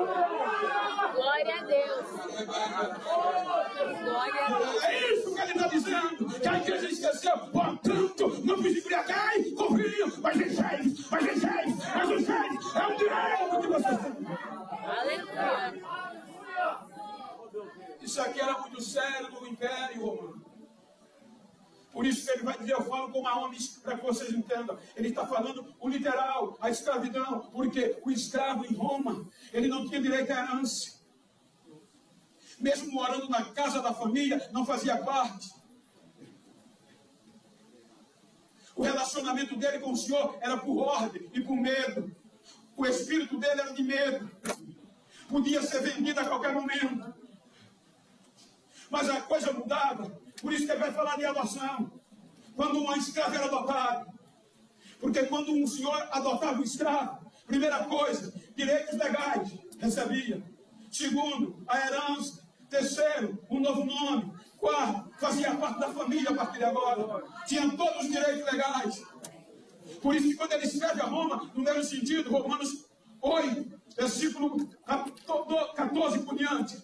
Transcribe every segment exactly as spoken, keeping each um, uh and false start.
Glória a Deus. Glória a Deus. É isso que ele está dizendo. Que a igreja esqueceu. Portanto, não vos embriagueis com vinho, mas encheis, mas encheis, mas encheis. É um direito que vocês têm. Aleluia. Isso aqui era muito sério no Império Romano. Por isso que ele vai dizer, eu falo como a homens, para que vocês entendam. Ele está falando o literal, a escravidão. Porque o escravo em Roma, ele não tinha direito à herança. Mesmo morando na casa da família, não fazia parte. O relacionamento dele com o Senhor era por ordem e por medo. O espírito dele era de medo. Podia ser vendido a qualquer momento. Mas a coisa mudava. Por isso que ele vai falar de adoção. Quando uma escrava era adotada. Porque quando um senhor adotava um escravo, primeira coisa, direitos legais recebia. Segundo, a herança. Terceiro, um novo nome. Quarto, fazia parte da família a partir de agora. Tinha todos os direitos legais. Por isso que quando ele escreve a Roma, no mesmo sentido, Romanos oito, versículo catorze por diante.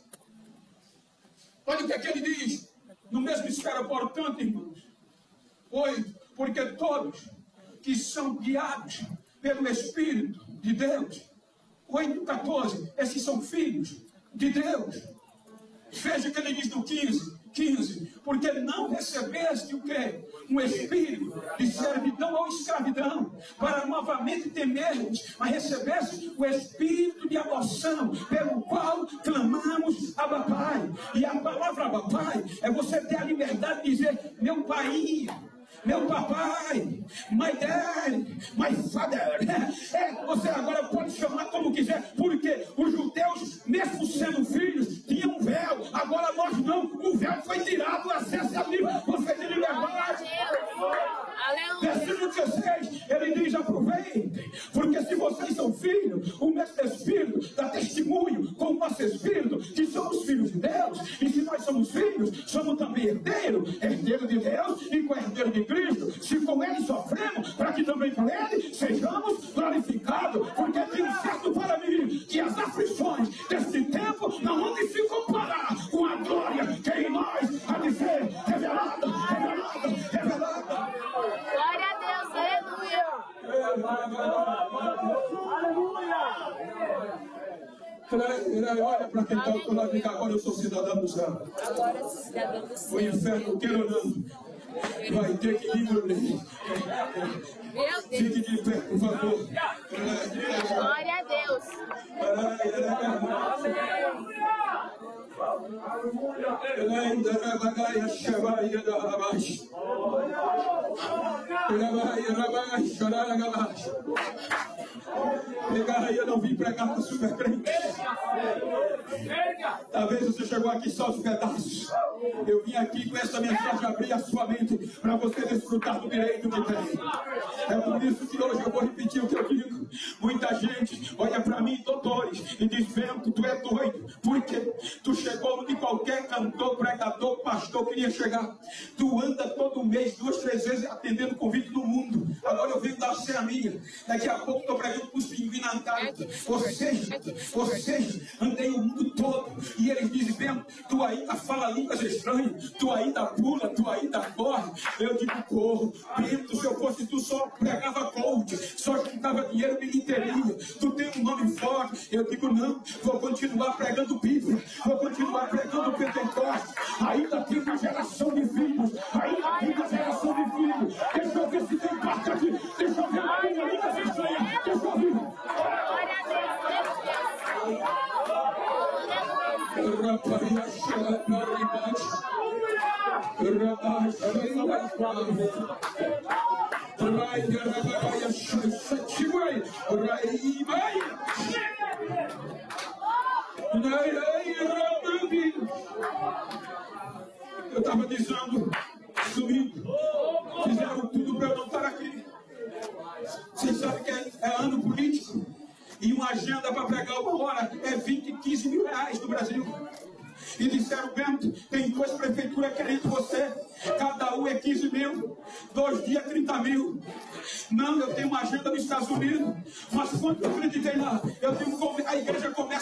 Olha o que é que ele diz. No mesmo esfera, portanto, irmãos. oito. Porque todos que são guiados pelo Espírito de Deus. oito, catorze. Esses são filhos de Deus. Veja o que ele diz no quinze. quinze. Porque não recebeste o quê? Um espírito de servidão ou escravidão, para novamente temermos, mas recebeste o espírito de adoção, pelo qual clamamos Abba Pai. E a palavra Abba Pai é você ter a liberdade de dizer, meu pai, meu papai, my dad, my father. É, você agora pode chamar como quiser, porque os judeus, mesmo sendo filhos, tinham um véu. Agora nós não, o véu foi tirado, o acesso a mim, você tem liberdade. Versículo dezesseis, ele diz, aproveitem, porque se vocês são filhos, o mesmo Espírito dá testemunho com o nosso Espírito, que somos filhos de Deus, e se nós somos filhos, somos também herdeiros, herdeiros de Deus e co-herdeiros de Cristo. Se com ele sofremos, para que também com ele sejamos glorificados, porque tenho certo para mim que as aflições deste tempo não vão se comparar com a glória que em nós há de ser revelada, revelada, revelada. Glória a Deus, aleluia. Aleluia. Olha para quem está ao lado de cá, agora eu sou cidadão do céu. Agora eu sou cidadão do céu. O inferno, queira ou não, vai ter que ir. Meu Deus. Fique de pé, por favor. Glória a Deus. Eu não vim pregar para super crente. Talvez você chegou aqui só os pedaços. Eu vim aqui com essa mensagem abrir a sua mente para você desfrutar do direito que tem. É por isso que hoje eu vou repetir o que eu digo. Muita gente olha para mim, doutores, e diz, Bento, tu é doido, porque tu chegou onde qualquer cantor, pregador, pastor queria chegar. Tu anda todo mês, duas, três vezes atendendo convite no mundo. Agora eu venho dar a minha. Daqui a pouco estou pregando com os pinguins na Antártida. Ou seja, ou seja, andei o mundo todo. E eles dizem, Bento, tu ainda fala línguas estranhas, tu ainda pula, tu ainda corre. Eu digo, corro. Bento, se eu fosse tu só pregava coach, só juntava dinheiro, bilheteria. Tu tem um nome forte. Eu digo, não, vou continuar pregando Bíblia, vou continuar pregando Pentecostes. Ainda tem uma geração de filhos, ainda tem uma geração de filhos. Deixa eu ver se tem parte aqui, deixa eu ver a minha língua estranha, deixa eu ver. Glória a Eu estava dizendo, subindo, fizeram tudo para eu não estar aqui. Vocês sabem que é, é ano político e uma agenda para pregar uma hora é vinte, quinze mil reais no Brasil. E disseram, Bento, tem duas prefeituras querendo você, cada um é quinze mil, dois dias trinta mil. Não, eu tenho uma agenda nos Estados Unidos, mas quando eu acreditei lá, eu tenho, a igreja começa